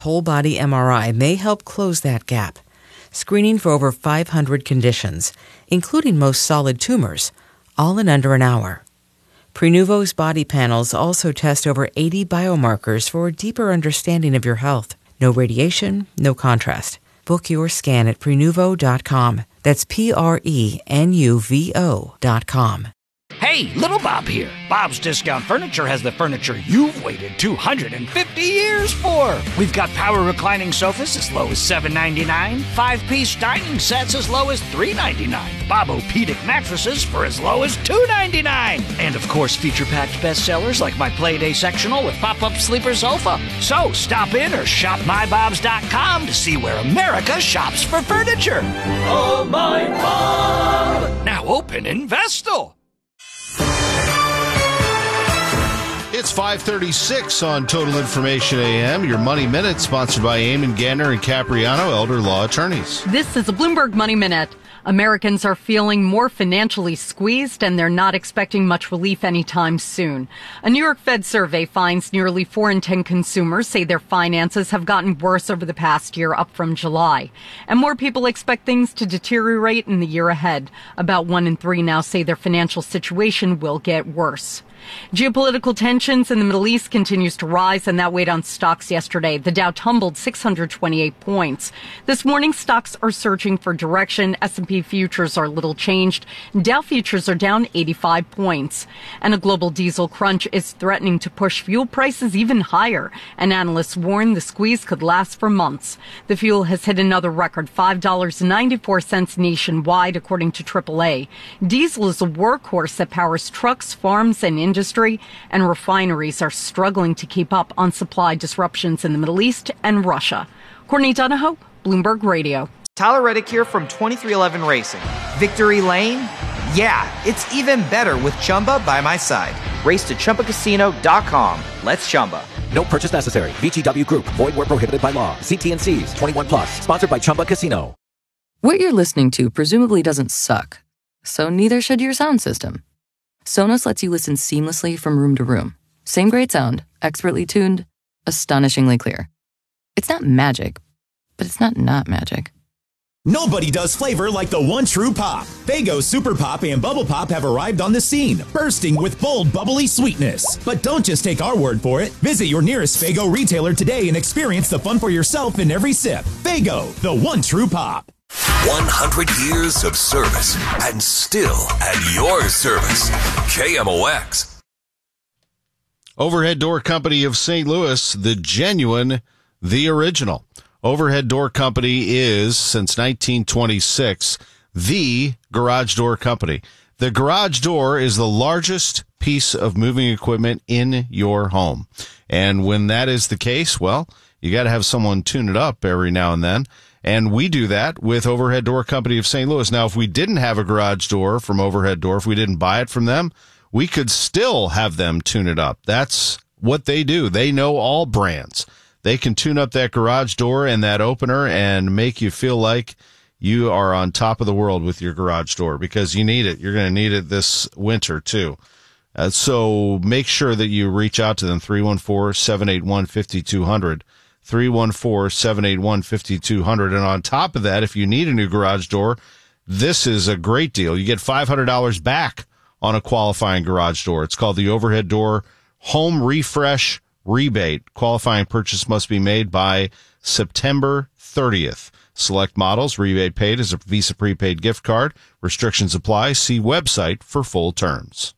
Whole body MRI may help close that gap, screening for over 500 conditions, including most solid tumors, all in under an hour. Prenuvo's body panels also test over 80 biomarkers for a deeper understanding of your health. No radiation, no contrast. Book your scan at Prenuvo.com. That's Prenuvo.com. Hey, Little Bob here. Bob's Discount Furniture has the furniture you've waited 250 years for. We've got power reclining sofas as low as $7.99, 5-piece dining sets as low as $3.99, Bob-O-Pedic mattresses for as low as $2.99, and of course feature-packed bestsellers like my Playday sectional with pop-up sleeper sofa. So stop in or shop mybobs.com to see where America shops for furniture. Oh, my Bob! Now open in Vestal. It's 5:36 on Total Information AM. Your Money Minute, sponsored by Eamon Gander and Capriano, Elder Law Attorneys. This is a Bloomberg Money Minute. Americans are feeling more financially squeezed, and they're not expecting much relief anytime soon. A New York Fed survey finds nearly 4 in 10 consumers say their finances have gotten worse over the past year, up from July. And more people expect things to deteriorate in the year ahead. About 1 in 3 now say their financial situation will get worse. Geopolitical tensions in the Middle East continues to rise, and that weighed on stocks yesterday. The Dow tumbled 628 points. This morning, stocks are searching for direction. S&P futures are little changed. Dow futures are down 85 points. And a global diesel crunch is threatening to push fuel prices even higher. And analysts warn the squeeze could last for months. The fuel has hit another record, $5.94 nationwide, according to AAA. Diesel is a workhorse that powers trucks, farms, and industry, and refineries are struggling to keep up on supply disruptions in the Middle East and Russia. Courtney Donahoe, Bloomberg Radio. Tyler Reddick here from 2311 Racing. Victory Lane? Yeah, it's even better with Chumba by my side. Race to ChumbaCasino.com. Let's Chumba. No purchase necessary. VGW Group. Void where prohibited by law. See T&Cs. 21 plus. Sponsored by Chumba Casino. What you're listening to presumably doesn't suck, so neither should your sound system. Sonos lets you listen seamlessly from room to room. Same great sound, expertly tuned, astonishingly clear. It's not magic, but it's not magic. Nobody does flavor like the one true pop. Faygo Super Pop and Bubble Pop have arrived on the scene, bursting with bold, bubbly sweetness. But don't just take our word for it. Visit your nearest Faygo retailer today and experience the fun for yourself in every sip. Faygo, the one true pop. 100 years of service and still at your service. KMOX. Overhead Door Company of St. Louis, the genuine, the original. Overhead Door Company is, since 1926, the garage door company. The garage door is the largest piece of moving equipment in your home. And when that is the case, well, you got to have someone tune it up every now and then. And we do that with Overhead Door Company of St. Louis. Now, if we didn't have a garage door from Overhead Door, if we didn't buy it from them, we could still have them tune it up. That's what they do. They know all brands. They can tune up that garage door and that opener and make you feel like you are on top of the world with your garage door, because you need it. You're going to need it this winter, too. So make sure that you reach out to them, 314-781-5200. 314-781-5200. And on top of that, if you need a new garage door, this is a great deal. You get $500 back on a qualifying garage door. It's called the Overhead Door Home Refresh Rebate. Qualifying purchase must be made by September 30th. Select models. Rebate paid as a Visa prepaid gift card. Restrictions apply. See website for full terms.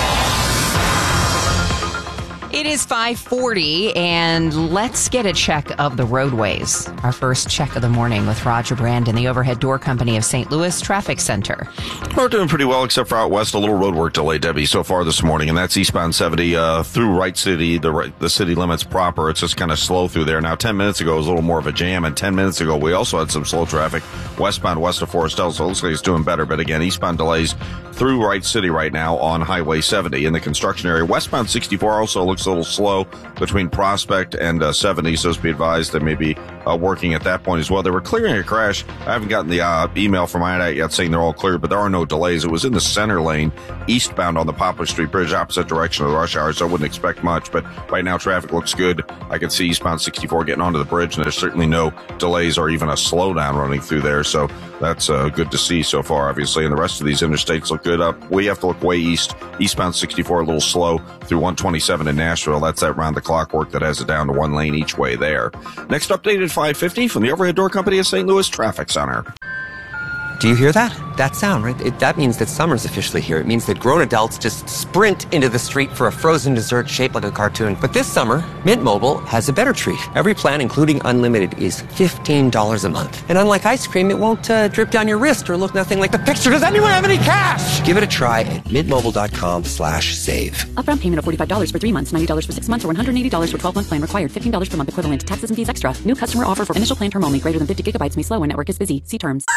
It is 5:40, and let's get a check of the roadways. Our first check of the morning with Roger Brand in the Overhead Door Company of St. Louis Traffic Center. We're doing pretty well, except for out west, a little road work delay, Debbie, so far this morning, and that's eastbound 70 through Wright City, the city limits proper. It's just kind of slow through there. Now, 10 minutes ago, it was a little more of a jam, and 10 minutes ago, we also had some slow traffic westbound west of Forest Hill, so it looks like it's doing better. But again, eastbound delays through Wright City right now on Highway 70 in the construction area. Westbound 64 also looks a little slow between Prospect and 70, so be advised there may be working at that point as well. They were clearing a crash. I haven't gotten the email from IDOT yet saying they're all clear, but there are no delays. It was in the center lane, eastbound on the Poplar Street Bridge, opposite direction of the rush hour, so I wouldn't expect much. But right now, traffic looks good. I can see eastbound 64 getting onto the bridge, and there's certainly no delays or even a slowdown running through there. So that's good to see so far, obviously. And the rest of these interstates look good up. We have to look way east. Eastbound 64 a little slow through 127 in Nashville. That's that round-the-clock work that has it down to one lane each way there. Next update at 5:50 from the Overhead Door Company of St. Louis Traffic Center. Do you hear that? That sound, right? That means that summer's officially here. It means that grown adults just sprint into the street for a frozen dessert shaped like a cartoon. But this summer, Mint Mobile has a better treat. Every plan, including unlimited, is $15 a month. And unlike ice cream, it won't drip down your wrist or look nothing like the picture. Does anyone have any cash? Give it a try at mintmobile.com/save. Upfront payment of $45 for 3 months, $90 for 6 months, or $180 for 12-month plan required. $15 per month equivalent. Taxes and fees extra. New customer offer for initial plan term only. Greater than 50 gigabytes may slow when network is busy. See terms.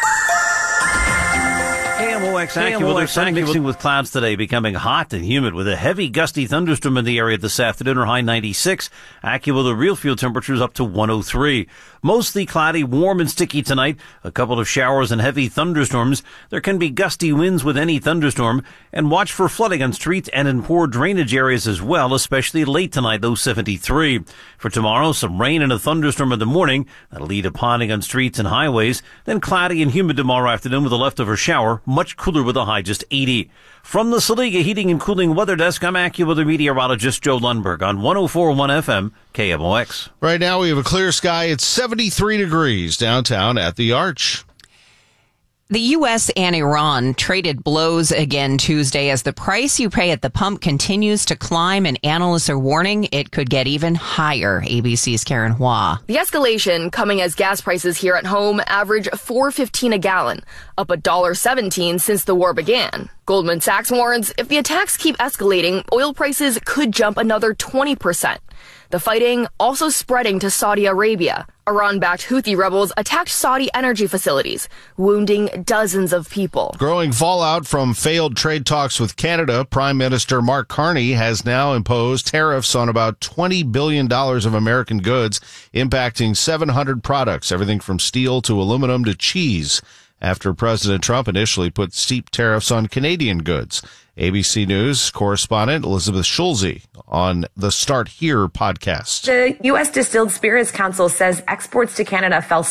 KMOX AccuWeather, sun mixing with clouds today, becoming hot and humid with a heavy gusty thunderstorm in the area this afternoon, or high 96. AccuWeather real field temperatures up to 103. Mostly cloudy, warm and sticky tonight. A couple of showers and heavy thunderstorms. There can be gusty winds with any thunderstorm. And watch for flooding on streets and in poor drainage areas as well, especially late tonight, low 73. For tomorrow, some rain and a thunderstorm in the morning. That'll lead to ponding on streets and highways. Then cloudy and humid tomorrow afternoon with a leftover shower. Much cooler with a high just 80. From the Saliga Heating and Cooling Weather Desk, I'm AccuWeather meteorologist Joe Lundberg on 104.1 FM KMOX. Right now we have a clear sky. It's 73 degrees downtown at the Arch. The U.S. and Iran traded blows again Tuesday as the price you pay at the pump continues to climb, and analysts are warning it could get even higher. ABC's Karen Hua. The escalation coming as gas prices here at home average $4.15 a gallon, up $1.17 since the war began. Goldman Sachs warns if the attacks keep escalating, oil prices could jump another 20%. The fighting also spreading to Saudi Arabia. Iran-backed Houthi rebels attacked Saudi energy facilities, wounding dozens of people. Growing fallout from failed trade talks with Canada, Prime Minister Mark Carney has now imposed tariffs on about $20 billion of American goods, impacting 700 products, everything from steel to aluminum to cheese, after President Trump initially put steep tariffs on Canadian goods. ABC News correspondent Elizabeth Schulze on the Start Here podcast. The U.S. Distilled Spirits Council says exports to Canada fell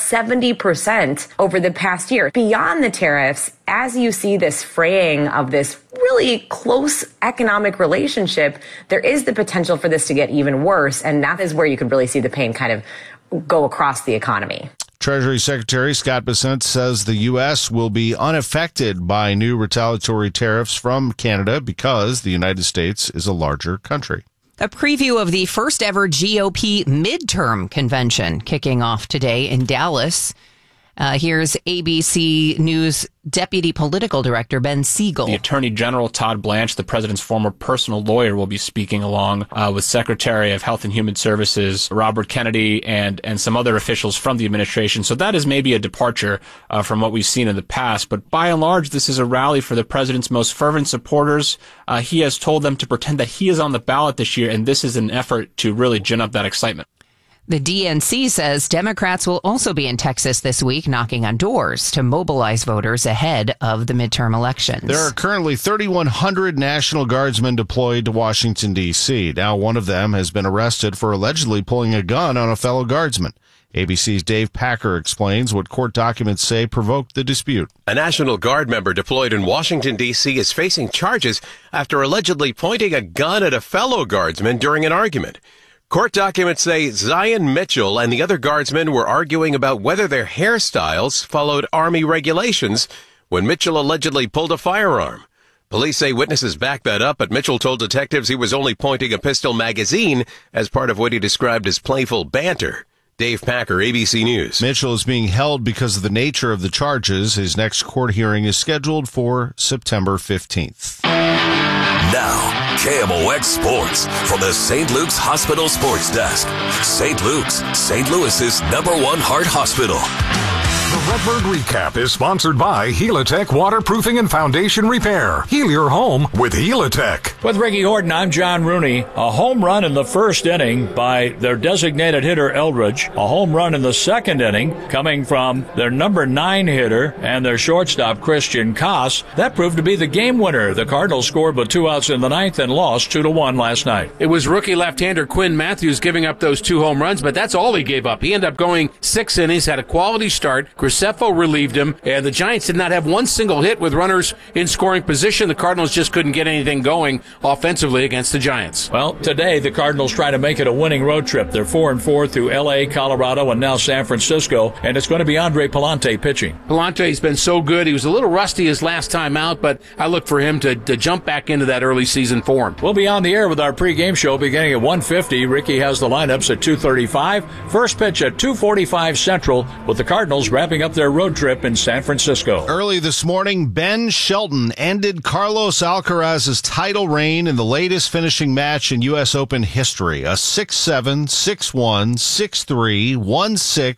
70% over the past year. Beyond the tariffs, as you see this fraying of this really close economic relationship, there is the potential for this to get even worse, and that is where you could really see the pain kind of go across the economy. Treasury Secretary Scott Bessent says the U.S. will be unaffected by new retaliatory tariffs from Canada because the United States is a larger country. A preview of the first ever GOP midterm convention kicking off today in Dallas. Here's ABC News Deputy Political Director Ben Siegel. The Attorney General Todd Blanche, the president's former personal lawyer, will be speaking along with Secretary of Health and Human Services Robert Kennedy and some other officials from the administration. So that is maybe a departure from what we've seen in the past. But by and large, this is a rally for the president's most fervent supporters. He has told them to pretend that he is on the ballot this year, and this is an effort to really gin up that excitement. The DNC says Democrats will also be in Texas this week, knocking on doors to mobilize voters ahead of the midterm elections. There are currently 3,100 National Guardsmen deployed to Washington, D.C. Now, one of them has been arrested for allegedly pulling a gun on a fellow guardsman. ABC's Dave Packer explains what court documents say provoked the dispute. A National Guard member deployed in Washington, D.C. is facing charges after allegedly pointing a gun at a fellow guardsman during an argument. Court documents say Zion Mitchell and the other guardsmen were arguing about whether their hairstyles followed Army regulations when Mitchell allegedly pulled a firearm. Police say witnesses back that up, but Mitchell told detectives he was only pointing a pistol magazine as part of what he described as playful banter. Dave Packer, ABC News. Mitchell is being held because of the nature of the charges. His next court hearing is scheduled for September 15th. Now, KMOX Sports from the St. Luke's Hospital Sports Desk. St. Luke's, St. Louis's #1 heart hospital. The Redbird Recap is sponsored by Helitech Waterproofing and Foundation Repair. Heal your home with Helitech. With Ricky Horton, I'm John Rooney. A home run in the first inning by their designated hitter Eldridge. A home run in the second inning coming from their number 9 hitter and their shortstop Christian Koss. That proved to be the game winner. The Cardinals scored with 2 outs in the ninth and lost 2-1 last night. It was rookie left-hander Quinn Matthews giving up those 2 home runs, but that's all he gave up. He ended up going 6 innings, had a quality start. Graceffo relieved him, and the Giants did not have one single hit with runners in scoring position. The Cardinals just couldn't get anything going offensively against the Giants. Well, today the Cardinals try to make it a winning road trip. They're 4-4 through L.A., Colorado, and now San Francisco, and it's going to be Andre Pallante pitching. Pallante's been so good. He was a little rusty his last time out, but I look for him to jump back into that early season form. We'll be on the air with our pregame show beginning at 1:50. Ricky has the lineups at 2:35. First pitch at 2:45 Central, with the Cardinals wrapping up their road trip in San Francisco. Early this morning, Ben Shelton ended Carlos Alcaraz's title reign in the latest finishing match in U.S. Open history. A 6-7, 6-1, 6-3, 1-6,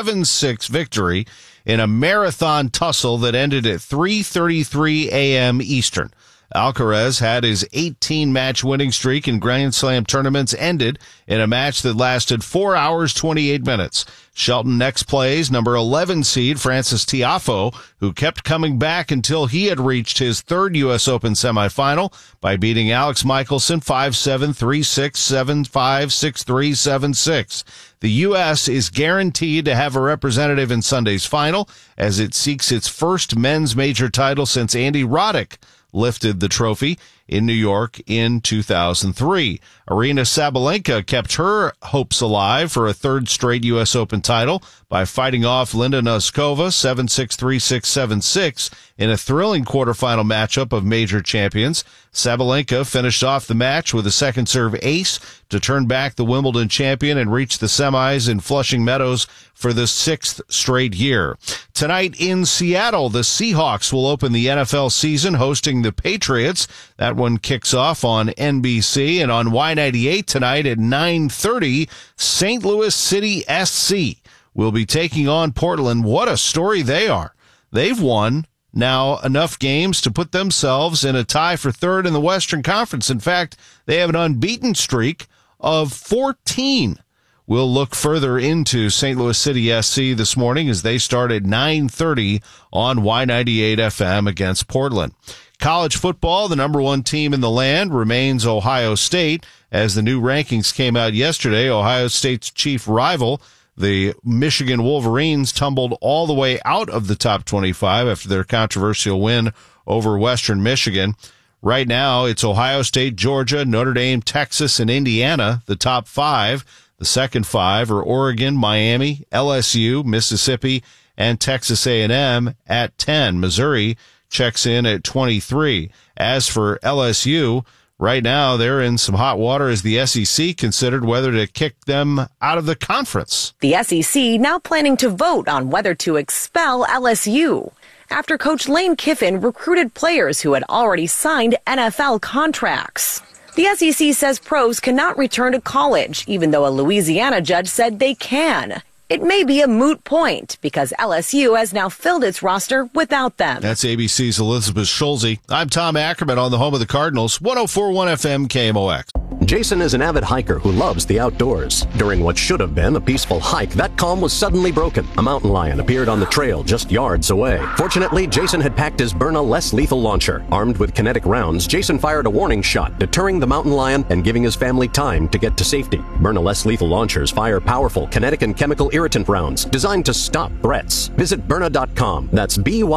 7-6 victory in a marathon tussle that ended at 3:33 a.m. Eastern. Alcaraz had his 18-match winning streak in Grand Slam tournaments ended in a match that lasted 4 hours, 28 minutes. Shelton next plays number 11 seed Francis Tiafoe, who kept coming back until he had reached his third U.S. Open semifinal by beating Alex Michelson 5-7, 3-6, 7-5, 6-3, 7-6. The U.S. is guaranteed to have a representative in Sunday's final as it seeks its first men's major title since Andy Roddick lifted the trophy in New York in 2003. Aryna Sabalenka kept her hopes alive for a third straight U.S. Open title by fighting off Linda Noskova 7-6, 3-6, 7-6 in a thrilling quarterfinal matchup of major champions. Sabalenka finished off the match with a second serve ace to turn back the Wimbledon champion and reach the semis in Flushing Meadows for the 6th straight year. Tonight in Seattle, the Seahawks will open the NFL season hosting the Patriots. That one kicks off on NBC, and on Y98 tonight at 9:30, St. Louis City SC will be taking on Portland. What a story they are. They've won now enough games to put themselves in a tie for third in the Western Conference. In fact, they have an unbeaten streak of 14. We'll look further into St. Louis City SC this morning as they start at 9:30 on Y98 FM against Portland. College football, the number 1 team in the land, remains Ohio State. As the new rankings came out yesterday, Ohio State's chief rival, the Michigan Wolverines, tumbled all the way out of the top 25 after their controversial win over Western Michigan. Right now, it's Ohio State, Georgia, Notre Dame, Texas, and Indiana, the top 5. The second 5 are Oregon, Miami, LSU, Mississippi, and Texas A&M at 10. Missouri checks in at 23. As for LSU, right now they're in some hot water as the SEC considered whether to kick them out of the conference. The SEC now planning to vote on whether to expel LSU after Coach Lane Kiffin recruited players who had already signed NFL contracts. The SEC says pros cannot return to college, even though a Louisiana judge said they can. It may be a moot point because LSU has now filled its roster without them. That's ABC's Elizabeth Schulze. I'm Tom Ackerman on the home of the Cardinals, 104.1 FM KMOX. Jason is an avid hiker who loves the outdoors. During what should have been a peaceful hike, that calm was suddenly broken. A mountain lion appeared on the trail just yards away. Fortunately, Jason had packed his Byrna less lethal launcher. Armed with kinetic rounds, Jason fired a warning shot, deterring the mountain lion and giving his family time to get to safety. Byrna less lethal launchers fire powerful kinetic and chemical irritant rounds designed to stop threats. Visit Byrna.com. That's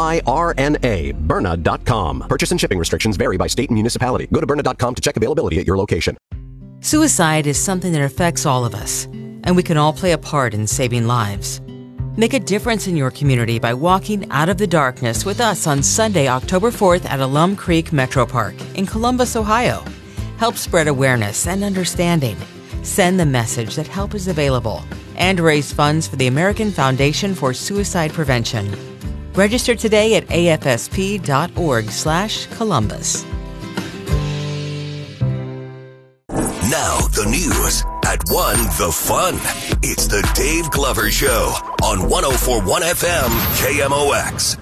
Byrna, Byrna.com. Purchase and shipping restrictions vary by state and municipality. Go to Byrna.com to check availability at your location. Suicide is something that affects all of us, and we can all play a part in saving lives. Make a difference in your community by walking out of the darkness with us on Sunday, October 4th at Alum Creek Metro Park in Columbus, Ohio. Help spread awareness and understanding. Send the message that help is available and raise funds for the American Foundation for Suicide Prevention. Register today at afsp.org/Columbus. Now the news. At 1, the fun. It's the Dave Glover Show on on 104.1 FM KMOX.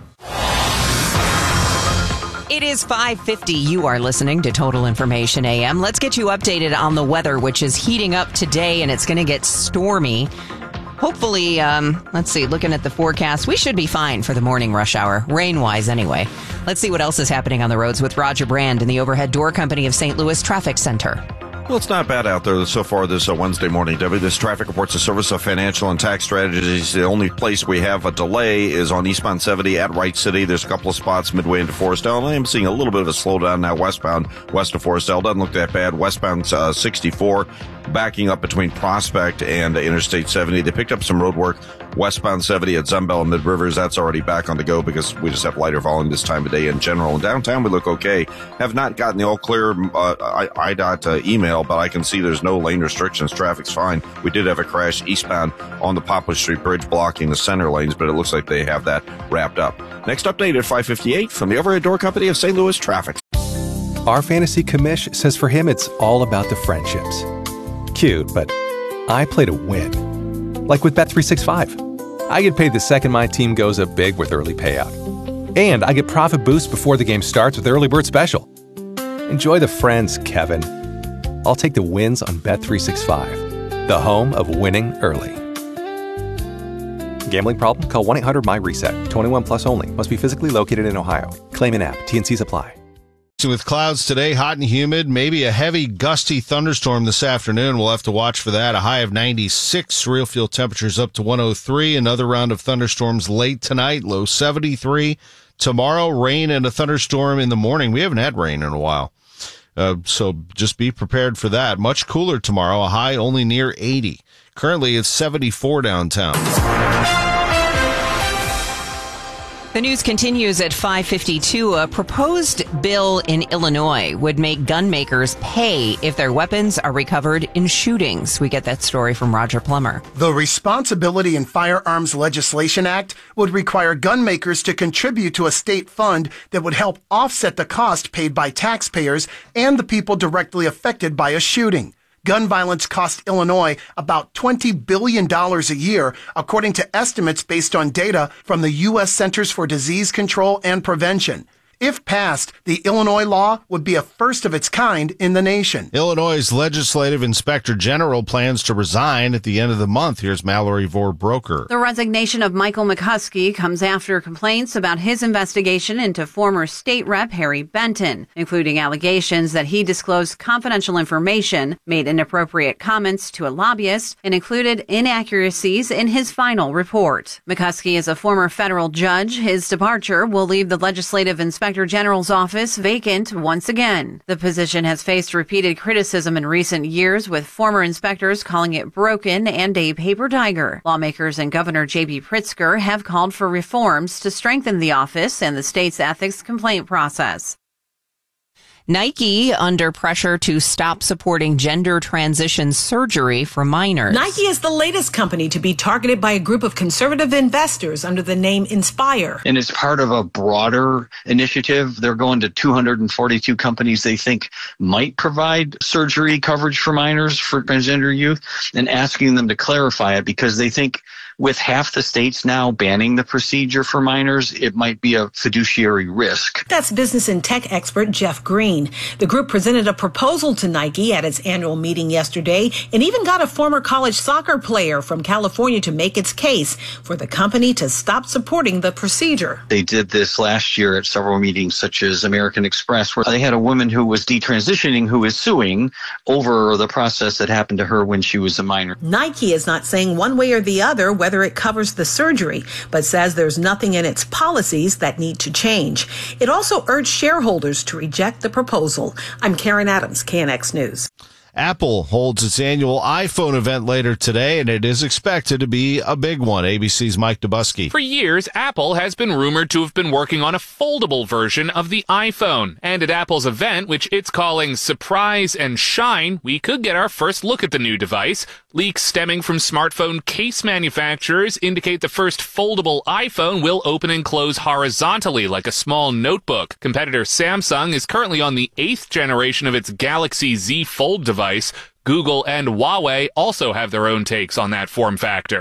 It is 5:50. You are listening to Total Information AM. Let's get you updated on the weather, which is heating up today, and it's going to get stormy. Hopefully, let's see, looking at the forecast, we should be fine for the morning rush hour, rain-wise anyway. Let's see what else is happening on the roads with Roger Brand in the Overhead Door Company of St. Louis Traffic Center. Well, it's not bad out there so far this Wednesday morning, Debbie. This traffic reports the Service of Financial and Tax Strategies. The only place we have a delay is on eastbound 70 at Wright City. There's a couple of spots midway into Forestdale. I am seeing a little bit of a slowdown now westbound west of Forestdale. Doesn't look that bad. Westbound 64 backing up between Prospect and Interstate 70. They picked up some road work westbound 70 at Zumbell and Mid Rivers. That's already back on the go because we just have lighter volume this time of day in general. In downtown, we look okay. Have not gotten the all clear IDOT email, but I can see there's no lane restrictions. Traffic's fine. We did have a crash eastbound on the Poplar Street Bridge blocking the center lanes, but it looks like they have that wrapped up. Next update at 5:58 from the Overhead Door Company of St. Louis Traffic. Our fantasy commish says for him it's all about the friendships. Cute, but I play to win. Like with Bet365. I get paid the second my team goes up big with early payout. And I get profit boosts before the game starts with Early Bird Special. Enjoy the friends, Kevin. I'll take the wins on Bet365, the home of winning early. Gambling problem? Call 1-800-MY-RESET. 21 plus only. Must be physically located in Ohio. Claim in app. T&Cs apply. With clouds today, hot and humid, maybe a heavy gusty thunderstorm this afternoon. We'll have to watch for that. A high of 96, real feel temperatures up to 103. Another round of thunderstorms late tonight, low 73. Tomorrow, rain and a thunderstorm in the morning. We haven't had rain in a while. So just be prepared for that. Much cooler tomorrow, a high only near 80. Currently, it's 74 downtown. The news continues at 5:52. A proposed bill in Illinois would make gun makers pay if their weapons are recovered in shootings. We get that story from Roger Plummer. The Responsibility in Firearms Legislation Act would require gun makers to contribute to a state fund that would help offset the cost paid by taxpayers and the people directly affected by a shooting. Gun violence costs Illinois about $20 billion a year, according to estimates based on data from the U.S. Centers for Disease Control and Prevention. If passed, the Illinois law would be a first of its kind in the nation. Illinois' legislative inspector general plans to resign at the end of the month. Here's Mallory Vorbroker. The resignation of Michael McCuskey comes after complaints about his investigation into former state rep Harry Benton, including allegations that he disclosed confidential information, made inappropriate comments to a lobbyist, and included inaccuracies in his final report. McCuskey is a former federal judge. His departure will leave the legislative inspector General's office vacant once again. The position has faced repeated criticism in recent years, with former inspectors calling it broken and a paper tiger. Lawmakers and Governor J.B. Pritzker have called for reforms to strengthen the office and the state's ethics complaint process. Nike under pressure to stop supporting gender transition surgery for minors. Nike is the latest company to be targeted by a group of conservative investors under the name Inspire. And it's part of a broader initiative. They're going to 242 companies they think might provide surgery coverage for minors, for transgender youth, and asking them to clarify it because they think with half the states now banning the procedure for minors, it might be a fiduciary risk. That's business and tech expert Jeff Green. The group presented a proposal to Nike at its annual meeting yesterday and even got a former college soccer player from California to make its case for the company to stop supporting the procedure. They did this last year at several meetings, such as American Express, where they had a woman who was detransitioning who is suing over the process that happened to her when she was a minor. Nike is not saying one way or the other whether it covers the surgery, but says there's nothing in its policies that need to change. It also urged shareholders to reject the proposal. I'm Karen Adams, KNX News. Apple holds its annual iPhone event later today, and it is expected to be a big one. ABC's Mike Dubusky. For years, Apple has been rumored to have been working on a foldable version of the iPhone. And at Apple's event, which it's calling Surprise and Shine, we could get our first look at the new device. Leaks stemming from smartphone case manufacturers indicate the first foldable iPhone will open and close horizontally like a small notebook. Competitor Samsung is currently on the 8th generation of its Galaxy Z Fold device. Google and Huawei also have their own takes on that form factor.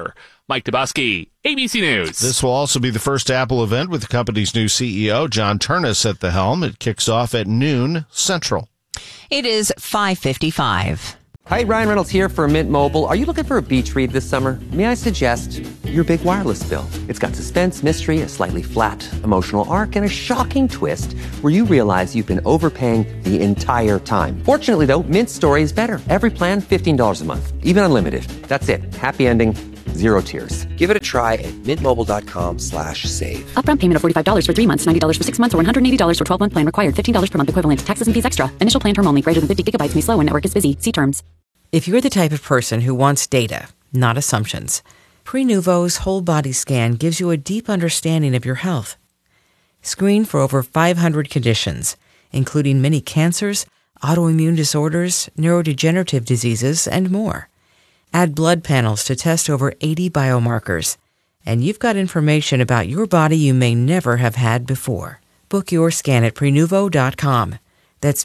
Mike Tobuski, ABC News. This will also be the first Apple event with the company's new CEO, John Ternus, at the helm. It kicks off at noon Central. It is 5:55. Hi, Ryan Reynolds here for Mint Mobile. Are you looking for a beach read this summer? May I suggest your big wireless bill? It's got suspense, mystery, a slightly flat emotional arc, and a shocking twist where you realize you've been overpaying the entire time. Fortunately, though, Mint's story is better. Every plan, $15 a month. Even unlimited. That's it. Happy ending. Zero tears. Give it a try at mintmobile.com/save. Upfront payment of $45 for 3 months, $90 for 6 months, or $180 for 12-month plan required. $15 per month equivalent. Taxes and fees extra. Initial plan term only. Greater than 50 gigabytes may slow when network is busy. See terms. If you're the type of person who wants data, not assumptions, Prenuvo's whole body scan gives you a deep understanding of your health. Screen for over 500 conditions, including many cancers, autoimmune disorders, neurodegenerative diseases, and more. Add blood panels to test over 80 biomarkers, and you've got information about your body you may never have had before. Book your scan at Prenuvo.com. That's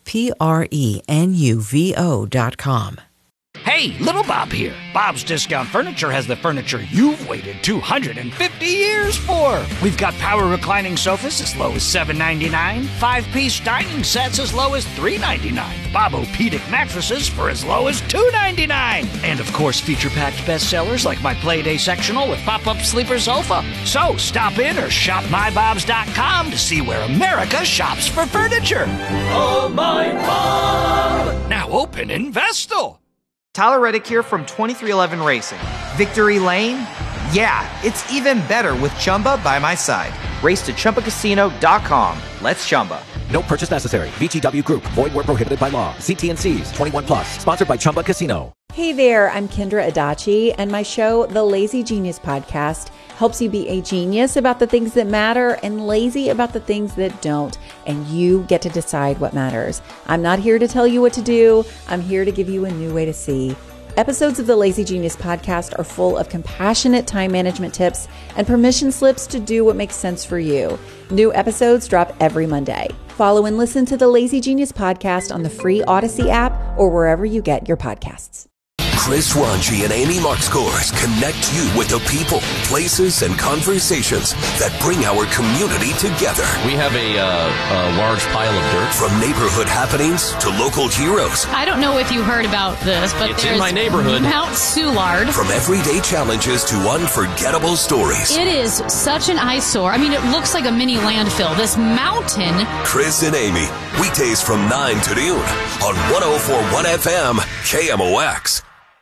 Prenuvo.com. Hey, Little Bob here. Bob's Discount Furniture has the furniture you've waited 250 years for. We've got power reclining sofas as low as $7.99, 5-piece dining sets as low as $3.99, Bob-O-Pedic mattresses for as low as $2.99, and of course feature-packed bestsellers like my Playday sectional with pop-up sleeper sofa. So stop in or shop mybobs.com to see where America shops for furniture. Oh, my Bob! Now open in Vestal. Tyler Reddick here from 2311 Racing. Victory Lane? Yeah, it's even better with Chumba by my side. Race to ChumbaCasino.com. Let's Chumba. No purchase necessary. VGW Group. Void where prohibited by law. See T&Cs. 21 plus. Sponsored by Chumba Casino. Hey there, I'm Kendra Adachi, and my show, The Lazy Genius Podcast, helps you be a genius about the things that matter and lazy about the things that don't. And you get to decide what matters. I'm not here to tell you what to do. I'm here to give you a new way to see. Episodes of the Lazy Genius Podcast are full of compassionate time management tips and permission slips to do what makes sense for you. New episodes drop every Monday. Follow and listen to the Lazy Genius Podcast on the free Odyssey app or wherever you get your podcasts. Chris Ranji and Amy Markscores connect you with the people, places, and conversations that bring our community together. We have a large pile of dirt. From neighborhood happenings to local heroes. I don't know if you heard about this, but it's in my neighborhood. Mount Soulard. From everyday challenges to unforgettable stories. It is such an eyesore. I mean, it looks like a mini landfill. This mountain. Chris and Amy, weekdays from 9 to noon on 104.1 FM KMOX.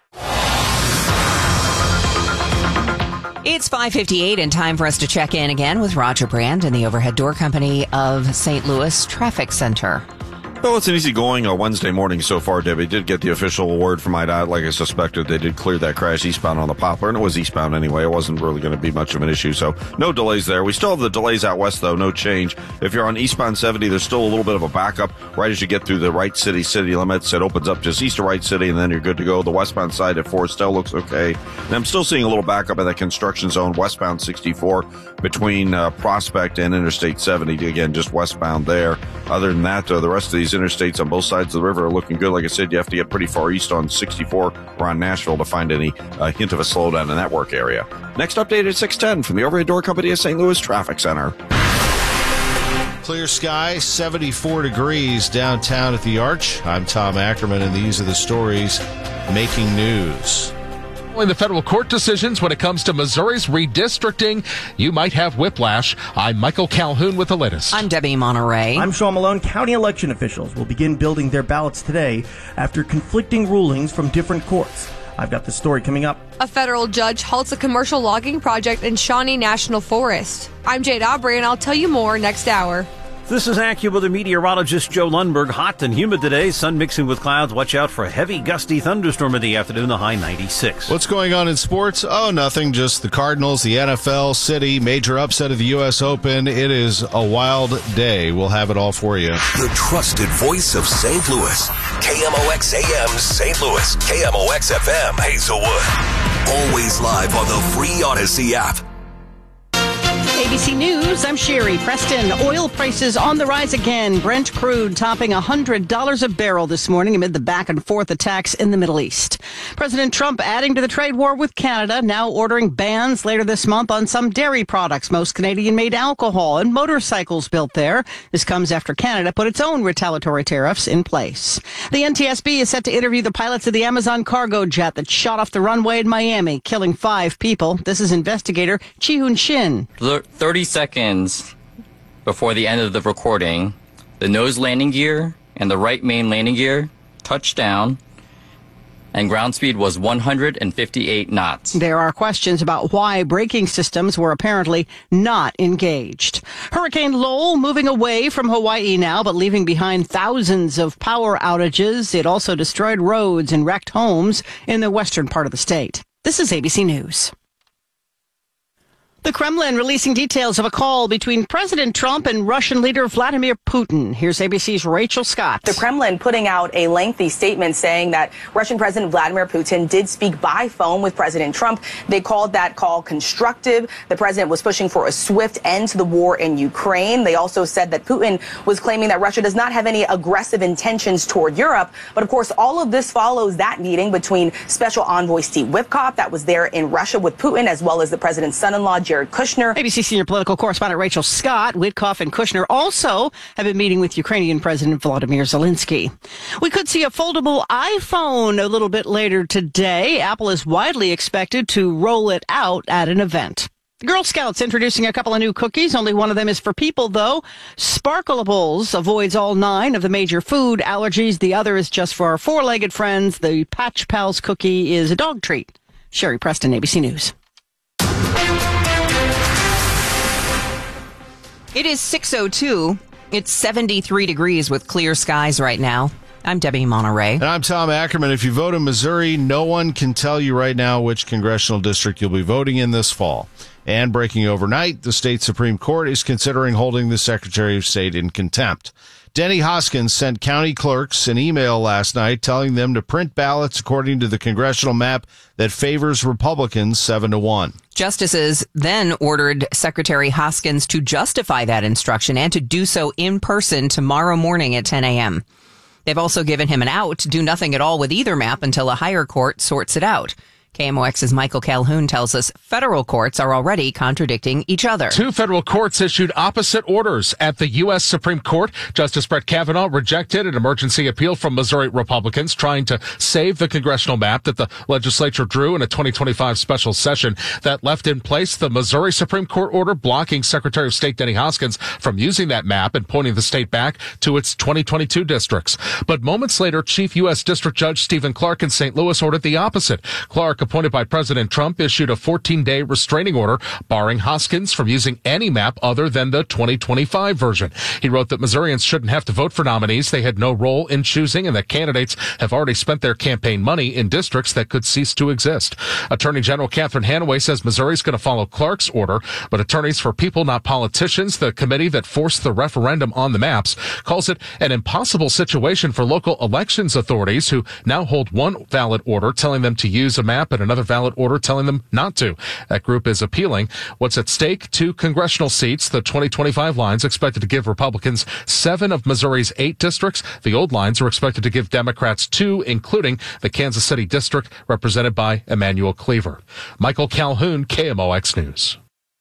It's 5:58 and time for us to check in again with Roger Brand and the Overhead Door Company of St. Louis Traffic Center. Well, it's an easygoing Wednesday morning so far, Debbie. Did get the official word from IDOT. Like I suspected, they did clear that crash eastbound on the Poplar, and it was eastbound anyway. It wasn't really going to be much of an issue, so no delays there. We still have the delays out west, though. No change. If you're on eastbound 70, there's still a little bit of a backup right as you get through the Wright City limits. It opens up just east of Wright City, and then you're good to go. The westbound side at Forestell looks okay. And I'm still seeing a little backup in that construction zone, westbound 64, between Prospect and Interstate 70. Again, just westbound there. Other than that, the rest of these interstates on both sides of the river are looking good. Like I said, you have to get pretty far east on 64 around Nashville to find any hint of a slowdown in that work area. Next update at 6:10 from the Overhead Door Company of St. Louis Traffic Center. Clear sky, 74 degrees downtown at the Arch. I'm Tom Ackerman, and these are the stories making news. In the federal court decisions when it comes to Missouri's redistricting, you might have whiplash. I'm Michael Calhoun with the latest. I'm Debbie Monterey. I'm Sean Malone. County election officials will begin building their ballots today after conflicting rulings from different courts. I've got the story coming up. A federal judge halts a commercial logging project in Shawnee National Forest. I'm Jade Aubrey, and I'll tell you more next hour. This is AccuWeather meteorologist Joe Lundberg. Hot and humid today. Sun mixing with clouds. Watch out for a heavy, gusty thunderstorm in the afternoon. The high 96. What's going on in sports? Oh, nothing. Just the Cardinals, the NFL, City, major upset of the U.S. Open. It is a wild day. We'll have it all for you. The trusted voice of St. Louis. KMOX AM St. Louis. KMOX FM Hazelwood. Always live on the free Odyssey app. ABC News, I'm Sherry Preston. Oil prices on the rise again. Brent crude topping $100 a barrel this morning amid the back and forth attacks in the Middle East. President Trump adding to the trade war with Canada, now ordering bans later this month on some dairy products, most Canadian-made alcohol and motorcycles built there. This comes after Canada put its own retaliatory tariffs in place. The NTSB is set to interview the pilots of the Amazon cargo jet that shot off the runway in Miami, killing 5 people. This is investigator Chi-Hoon Shin. 30 seconds before the end of the recording, the nose landing gear and the right main landing gear touched down, and ground speed was 158 knots. There are questions about why braking systems were apparently not engaged. Hurricane Lowell moving away from Hawaii now, but leaving behind thousands of power outages. It also destroyed roads and wrecked homes in the western part of the state. This is ABC News. The Kremlin releasing details of a call between President Trump and Russian leader Vladimir Putin. Here's ABC's Rachel Scott. The Kremlin putting out a lengthy statement saying that Russian President Vladimir Putin did speak by phone with President Trump. They called that call constructive. The president was pushing for a swift end to the war in Ukraine. They also said that Putin was claiming that Russia does not have any aggressive intentions toward Europe. But of course, all of this follows that meeting between Special Envoy Steve Witkoff that was there in Russia with Putin, as well as the president's son-in-law, Jared Kushner. ABC senior political correspondent Rachel Scott. Witkoff and Kushner also have been meeting with Ukrainian President Volodymyr Zelensky. We could see a foldable iPhone a little bit later today. Apple is widely expected to roll it out at an event. The Girl Scouts introducing a couple of new cookies. Only one of them is for people, though. Sparklables avoids all 9 of the major food allergies. The other is just for our 4-legged friends. The Patch Pals cookie is a dog treat. Sherry Preston, ABC News. It is 6:02. It's 73 degrees with clear skies right now. I'm Debbie Monterey. And I'm Tom Ackerman. If you vote in Missouri, no one can tell you right now which congressional district you'll be voting in this fall. And breaking overnight, the state Supreme Court is considering holding the Secretary of State in contempt. Denny Hoskins sent county clerks an email last night telling them to print ballots according to the congressional map that favors Republicans 7-1. Justices then ordered Secretary Hoskins to justify that instruction and to do so in person tomorrow morning at 10 a.m. They've also given him an out to do nothing at all with either map until a higher court sorts it out. KMOX's Michael Calhoun tells us federal courts are already contradicting each other. 2 federal courts issued opposite orders. At the U.S. Supreme Court, Justice Brett Kavanaugh rejected an emergency appeal from Missouri Republicans trying to save the congressional map that the legislature drew in a 2025 special session that left in place the Missouri Supreme Court order blocking Secretary of State Denny Hoskins from using that map and pointing the state back to its 2022 districts. But moments later, Chief U.S. District Judge Stephen Clark in St. Louis ordered the opposite. Clark, appointed by President Trump, issued a 14-day restraining order barring Hoskins from using any map other than the 2025 version. He wrote that Missourians shouldn't have to vote for nominees they had no role in choosing and that candidates have already spent their campaign money in districts that could cease to exist. Attorney General Catherine Hanaway says Missouri's going to follow Clark's order, but Attorneys for People Not Politicians, the committee that forced the referendum on the maps, calls it an impossible situation for local elections authorities who now hold one valid order telling them to use a map and another valid order telling them not to. That group is appealing. What's at stake? 2 congressional seats. The 2025 lines expected to give Republicans 7 of Missouri's 8 districts. The old lines are expected to give Democrats 2, including the Kansas City district represented by Emmanuel Cleaver. Michael Calhoun, KMOX News.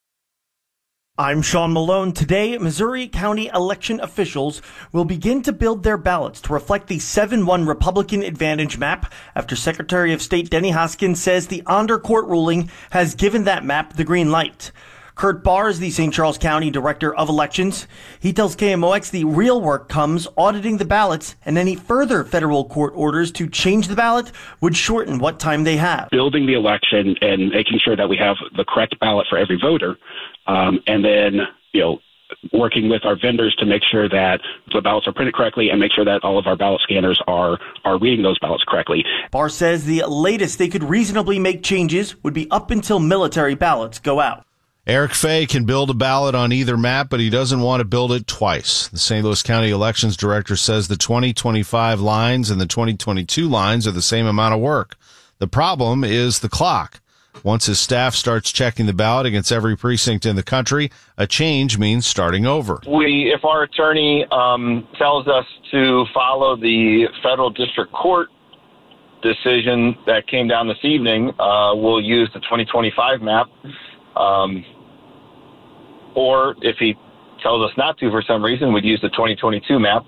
I'm Sean Malone. Today, Missouri County election officials will begin to build their ballots to reflect the 7-1 Republican advantage map after Secretary of State Denny Hoskins says the under-court ruling has given that map the green light. Kurt Barr is the St. Charles County Director of Elections. He tells KMOX the real work comes auditing the ballots, and any further federal court orders to change the ballot would shorten what time they have. Building the election and making sure that we have the correct ballot for every voter, and then, working with our vendors to make sure that the ballots are printed correctly and make sure that all of our ballot scanners are reading those ballots correctly. Barr says the latest they could reasonably make changes would be up until military ballots go out. Eric Fay can build a ballot on either map, but he doesn't want to build it twice. The St. Louis County Elections Director says the 2025 lines and the 2022 lines are the same amount of work. The problem is the clock. Once his staff starts checking the ballot against every precinct in the country, a change means starting over. If our attorney tells us to follow the federal district court decision that came down this evening, we'll use the 2025 map. Or if he tells us not to for some reason, we'd use the 2022 map.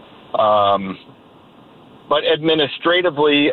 But administratively,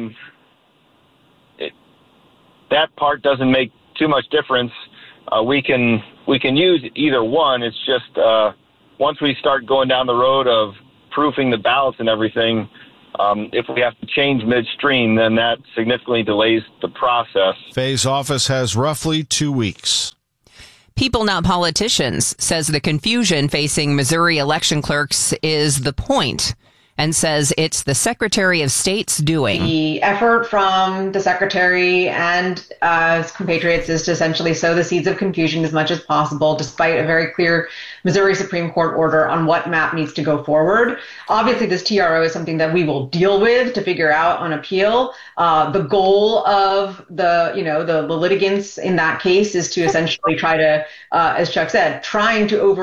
that part doesn't make too much difference. We can use either one. It's just once we start going down the road of proofing the ballots and everything, if we have to change midstream, then that significantly delays the process. Fay's office has roughly 2 weeks. People Not Politicians says the confusion facing Missouri election clerks is the point, and says it's the Secretary of State's doing. The effort from the Secretary and his compatriots is to essentially sow the seeds of confusion as much as possible, despite a very clear Missouri Supreme Court order on what map needs to go forward. Obviously, this TRO is something that we will deal with to figure out on appeal. The goal of the litigants in that case is to essentially try to, as Chuck said, trying to